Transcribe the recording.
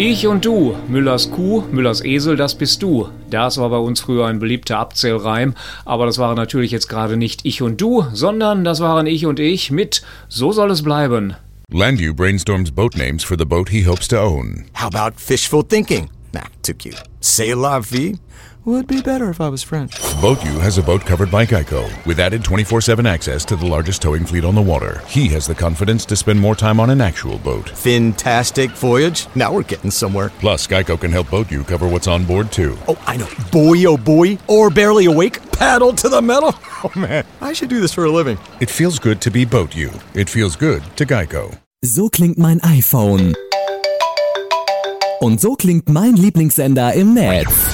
Ich und du, Müllers Kuh, Müllers Esel, das bist du. Das war bei uns früher ein beliebter Abzählreim, aber das waren natürlich jetzt gerade nicht ich und du, sondern das waren ich und ich mit So soll es bleiben. Landu brainstorms boat names for the boat he hopes to own. How about fishful thinking? Nah, too cute. C'est la vie? Would be better if I was French. BoatU has a boat covered by Geico, with added 24/7 access to the largest towing fleet on the water. He has the confidence to spend more time on an actual boat. Fantastic voyage. Now we're getting somewhere. Plus, Geico can help BoatU cover what's on board, too. Oh, I know. Boy, oh boy. Or barely awake. Paddle to the metal. Oh, man. I should do this for a living. It feels good to be BoatU. It feels good to Geico. So klingt mein iPhone. Und so klingt mein Lieblingssender im Netz.